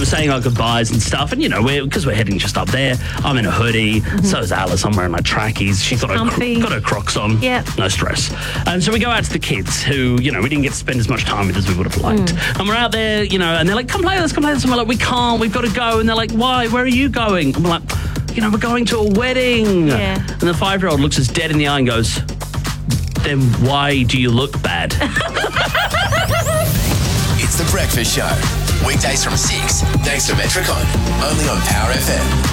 we're saying our goodbyes and stuff. And, because we're heading just up there, I'm in a hoodie. So is Alice. I'm wearing my trackies. She's got her Crocs on. Yeah. No stress. And so we go out to the kids who, we didn't get to spend as much time with as we would have liked. And we're out there, and they're like, come play with us. And we're like, we can't. We've got to go. And they're like, why? Where are you going? And we're like, we're going to a wedding. Yeah. And the 5-year-old looks us dead in the eye and goes, then why do you look bad? It's The Breakfast Show. Weekdays from 6, thanks to Metricon. Only on Power FM.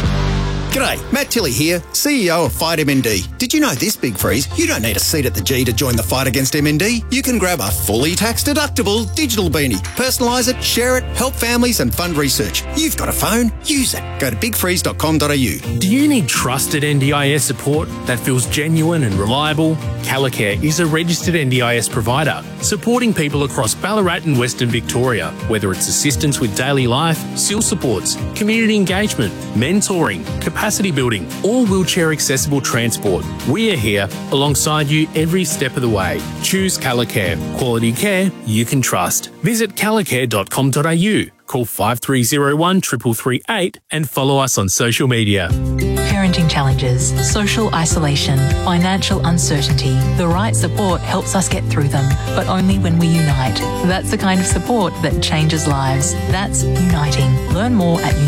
G'day, Matt Tilley here, CEO of Fight MND. Did you know this, Big Freeze? You don't need a seat at the G to join the fight against MND. You can grab a fully tax-deductible digital beanie, personalise it, share it, help families and fund research. You've got a phone, use it. Go to bigfreeze.com.au. Do you need trusted NDIS support that feels genuine and reliable? Calicare is a registered NDIS provider, supporting people across Ballarat and Western Victoria, whether it's assistance with daily life, SIL supports, community engagement, mentoring, capacity building, or wheelchair accessible transport. We are here alongside you every step of the way. Choose Calicare. Quality care you can trust. Visit calicare.com.au. Call 5301 338 and follow us on social media. Parenting challenges, social isolation, financial uncertainty. The right support helps us get through them, but only when we unite. That's the kind of support that changes lives. That's Uniting. Learn more at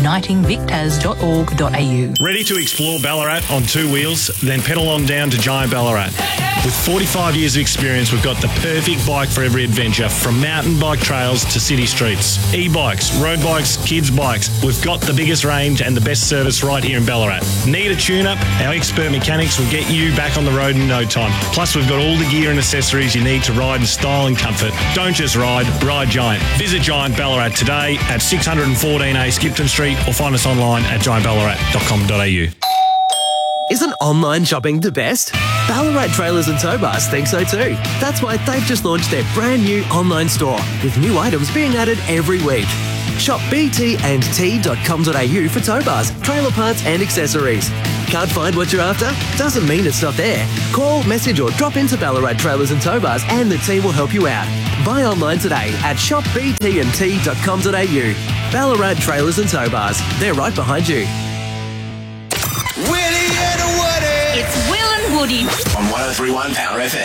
unitingvictas.org.au. Ready to explore Ballarat on 2 wheels? Then pedal on down to Giant Ballarat. With 45 years of experience, we've got the perfect bike for every adventure, from mountain bike trails to city streets. E-bikes, road bikes, kids' bikes. We've got the biggest range and the best service right here in Ballarat. Need a tune-up? Our expert mechanics will get you back on the road in no time. Plus, we've got all the gear and accessories you need to ride in style and comfort. Don't just ride Giant. Visit Giant Ballarat today at 614A Skipton Street or find us online at giantballarat.com.au. Isn't online shopping the best? Ballarat Trailers and Tow Bars think so too. That's why they've just launched their brand new online store, with new items being added every week. Shop btnt.com.au for tow bars, trailer parts and accessories. Can't find what you're after? Doesn't mean it's not there. Call, message or drop into Ballarat Trailers and Tow Bars and the team will help you out. Buy online today at shopbtnt.com.au. Ballarat Trailers and Tow Bars. They're right behind you. Willie and Woody. It's Will and Woody. On 103.1 Power FM.